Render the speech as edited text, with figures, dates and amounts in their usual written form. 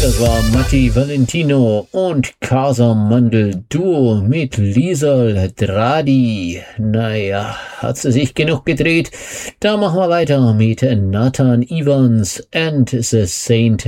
war Matti Valentino und Casamandel Duo mit Liesel Dradi. Naja, hat sie sich genug gedreht? Da machen wir weiter mit Nathan Evans and the Saint